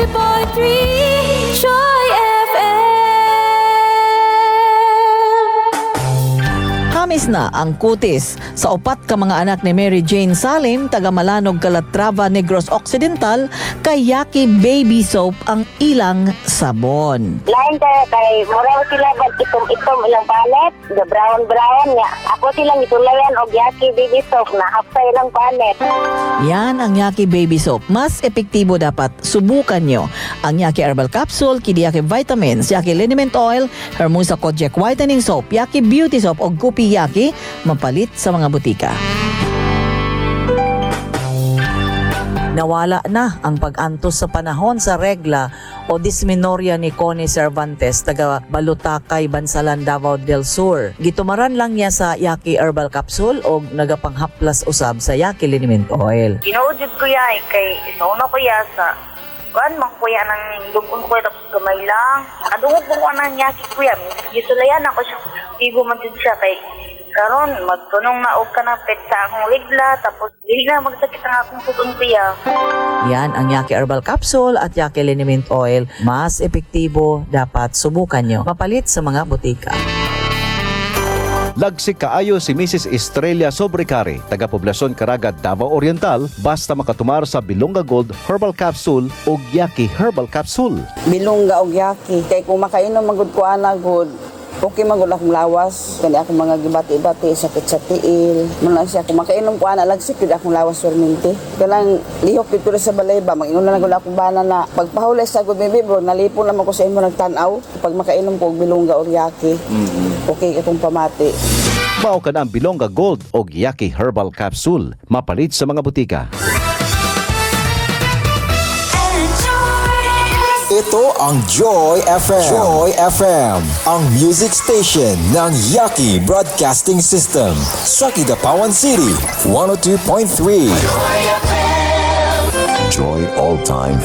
90.3 Joy FM. Kamis na ang kutis sa upat ka mga anak ni Mary Jane Salim, taga Malanog, Calatrava, Negros Occidental, kay Yaki Baby Soap ang ilang sabon. Lain kay muraw sila bag itom ilang palet, the brown nya. Ako silang itulayan og Yaki Baby Soap na hapsa ilang palet. Yan ang Yaki Baby Soap. Mas epektibo dapat. Subukan nyo ang Yaki Herbal Capsule, Kidi Yaki Vitamins, Yaki Liniment Oil, Hermosa Kojic Whitening Soap, Yaki Beauty Soap o Gupi Yaki, mapalit sa mga butika. Nawala na ang pag-antos sa panahon sa regla o dysmenorrhea ni Connie Cervantes, taga Balutakay, Bansalan, Davao del Sur. Gitumaran lang niya sa Yaki Herbal Capsule o nagapanghaplas usab sa Yaki Liniment Oil. Ginuudjud ko ya kay isauna ko ya sa kuan man kuya nang dugong ko tapos gamay lang. Adungog ko nang Yaki kuya. Gitulayan ako siya. Igo man jud siya kay karon magtunong na og kanapit sa akong ligla tapos dili na magsakit ang akong susun kuya. Yan ang Yaki Herbal Capsule at Yaki Liniment Oil. Mas epektibo, dapat subukan nyo. Mapalit sa mga butika. Lagsik kaayo si Mrs. Estrella Sobrecari, taga Poblacion Caraga, Davao Oriental, basta makatumar sa Bilonga Gold Herbal Capsule o Yaki Herbal Capsule. Bilongga og Yaki kay kung makainom magud ko ana good okay magud akong lawas kani ako mga gibati-bati sakit sa tiil man siya kung makainom ko ana lagsik gid akong lawas permente kanang lihok dito sa balay ba mag-ingon na gud akong bana na pagpahulay sa gud baby bro nalipon naman ko sa imo nagtan-aw pag makainom ko og Bilongga og Yaki okay akong pamati. Mao ka na ang Bilonga Gold o Yaki Herbal Capsule, mapalit sa mga butika. Ito ang Joy FM. Joy FM, ang music station ng Yaki Broadcasting System sa Kidapawan City, 102.3. Joy All Time